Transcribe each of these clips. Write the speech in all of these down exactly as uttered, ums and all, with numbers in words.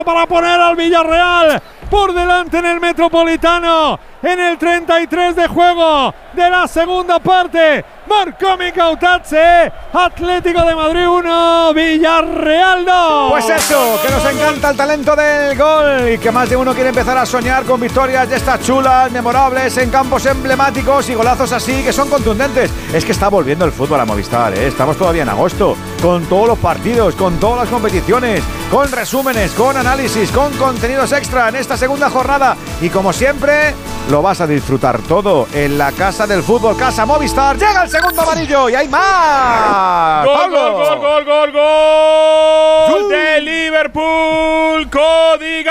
para poner al Villarreal por delante en el Metropolitano en el treinta y tres de juego de la segunda parte. Marcó Micautazze. Atlético de Madrid uno, Villarreal dos. Pues eso, que nos encanta el talento del gol y que más de uno quiere empezar a soñar con victorias de estas chulas, memorables, en campos emblemáticos y golazos así que son contundentes. Es que está volviendo el fútbol a Movistar, ¿eh? Estamos todavía en agosto, con todos los partidos, con todas las competiciones, con resúmenes, con análisis, con contenidos extra en esta segunda jornada. Y como siempre, lo vas a disfrutar todo en la casa del fútbol, Casa Movistar. Llega el segundo amarillo y hay más. Gol, gol, gol, gol, gol, gol de Liverpool, Cody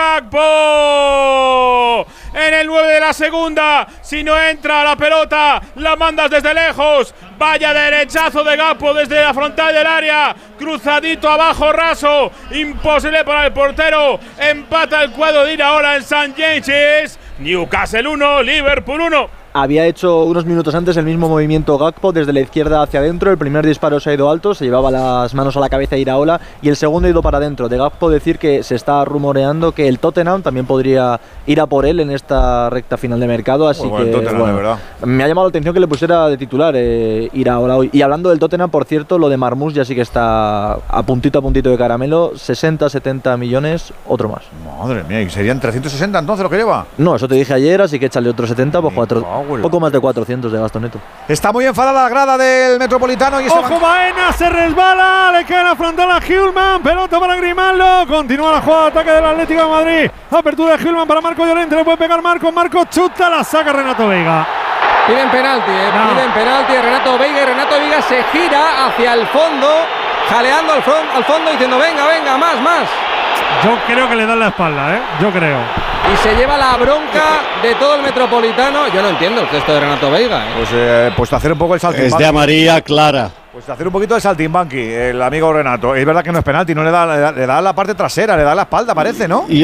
Gakpo. En el nueve de la segunda, si no entra la pelota, la mandas desde lejos. Vaya derechazo de Gakpo desde la frontal del área, cruzadito abajo, raso, imposible para el portero. Empata el cuadro de Iraola en Saint James's. Newcastle uno, Liverpool uno. Había hecho unos minutos antes el mismo movimiento Gakpo desde la izquierda hacia adentro. El primer disparo se ha ido alto, se llevaba las manos a la cabeza de Iraola, y el segundo ha ido para adentro. De Gakpo decir que se está rumoreando que el Tottenham también podría ir a por él en esta recta final de mercado, así bueno, que el Tottenham, bueno, de verdad. Me ha llamado la atención que le pusiera de titular eh, Iraola hoy. Y hablando del Tottenham, por cierto, lo de Marmoush ya sí que está a puntito a puntito de caramelo. Sesenta, setenta millones, otro más. Madre mía, ¿y serían trescientos sesenta entonces lo que lleva? No, eso te dije ayer, así que échale otros setenta, pues cuatro, Power. poco más de cuatrocientos de gasto neto. Está muy enfadada la grada del Metropolitano y ese Ojo, Baena, se resbala, le queda la frontal a Hjulmand, pelota para Grimaldo, continúa la jugada de ataque del Atlético de Madrid, apertura de Hjulmand para Marco Llorente, le puede pegar Marco, Marco chuta, la saca Renato Veiga. Piden penalti, eh, no. piden penalti a Renato Veiga, y Renato Veiga se gira hacia el fondo, jaleando al, front, al fondo, diciendo venga, venga, más, más. Yo creo que le dan la espalda, ¿eh? Yo creo. Y se lleva la bronca de todo el Metropolitano. Yo no entiendo el gesto de Renato Veiga, ¿eh? Pues, eh, pues hacer un poco el saltimbanqui. Es de amarilla clara. Pues hacer un poquito de saltimbanqui, el amigo Renato. Es verdad que no es penalti, no le da, le da, le da la parte trasera, le da la espalda, parece, ¿no? Yo,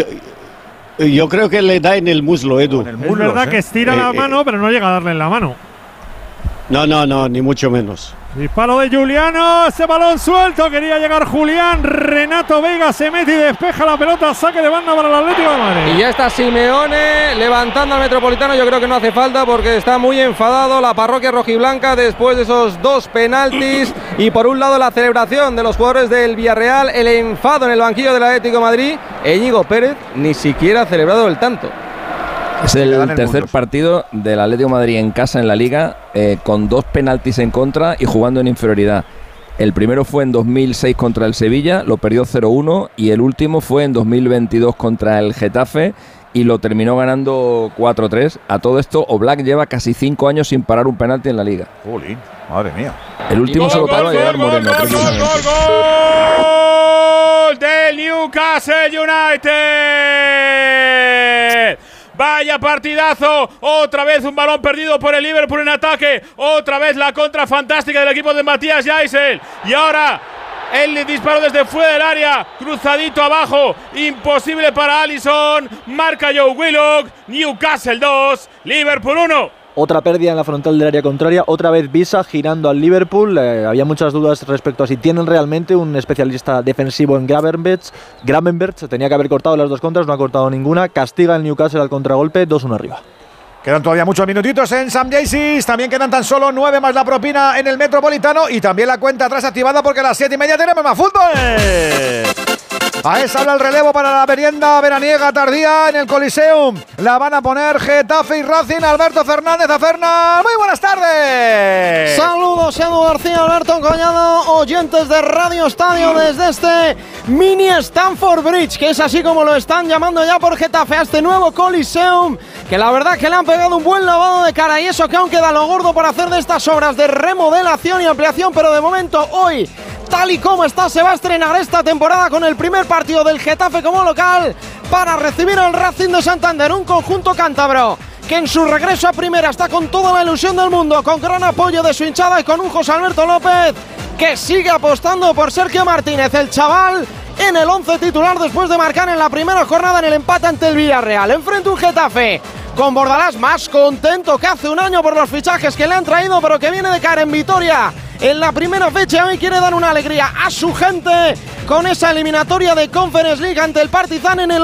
yo creo que le da en el muslo, Edu. En el Es muslo, verdad ¿eh? que estira Eh, la eh. mano, pero no llega a darle en la mano. No, no, no, ni mucho menos. Disparo de Juliano, ese balón suelto, quería llegar Julián, Renato Veiga se mete y despeja la pelota, saque de banda para el Atlético de Madrid. Y ya está Simeone levantando al Metropolitano. Yo creo que no hace falta porque está muy enfadado la parroquia rojiblanca después de esos dos penaltis. Y por un lado la celebración de los jugadores del Villarreal, el enfado en el banquillo del Atlético de Madrid. Íñigo Pérez ni siquiera ha celebrado el tanto. Es el tercer partido del Atlético de Madrid en casa en la Liga, eh, con dos penaltis en contra y jugando en inferioridad. El primero fue en dos mil seis contra el Sevilla, lo perdió cero uno, y el último fue en dos mil veintidós contra el Getafe y lo terminó ganando cuatro tres. A todo esto, Oblak lleva casi cinco años sin parar un penalti en la Liga. Jolín, madre mía. El último se lo paró a llegar Moreno. Gol, gol, gol, gol, gol del Newcastle United. Vaya partidazo, otra vez un balón perdido por el Liverpool en ataque, otra vez la contra fantástica del equipo de Matías Jaisel, y ahora el disparo desde fuera del área, cruzadito abajo, imposible para Alisson, marca Joe Willock, Newcastle dos, Liverpool uno. Otra pérdida en la frontal del área contraria, otra vez Visa girando al Liverpool. Eh, había muchas dudas respecto a si tienen realmente un especialista defensivo en Gravenberch. Gravenberch tenía que haber cortado las dos contras, no ha cortado ninguna. Castiga el Newcastle al contragolpe, dos uno arriba. Quedan todavía muchos minutitos en Saint James's. También quedan tan solo nueve más la propina en el Metropolitano. Y también la cuenta atrás activada porque a las siete y media tenemos más fútbol. A esa hora el relevo para la merienda veraniega tardía en el Coliseum. La van a poner Getafe y Racing. Alberto Fernández a Fernández. Muy buenas tardes. Saludos, Edu García, Alberto Collado, oyentes de Radio Estadio desde este mini Stamford Bridge, que es así como lo están llamando ya por Getafe a este nuevo Coliseum, que la verdad que le han pegado un buen lavado de cara, y eso que aún queda lo gordo por hacer de estas obras de remodelación y ampliación, pero de momento hoy, tal y como está, se va a estrenar esta temporada con el primer partido del Getafe como local para recibir al Racing de Santander, un conjunto cántabro que en su regreso a primera está con toda la ilusión del mundo, con gran apoyo de su hinchada y con un José Alberto López que sigue apostando por Sergio Martínez, el chaval en el once titular después de marcar en la primera jornada en el empate ante el Villarreal. Enfrente un Getafe con Bordalás más contento que hace un año por los fichajes que le han traído, pero que viene de caer en Vitoria en la primera fecha. Hoy quiere dar una alegría a su gente con esa eliminatoria de Conference League ante el Partizan en el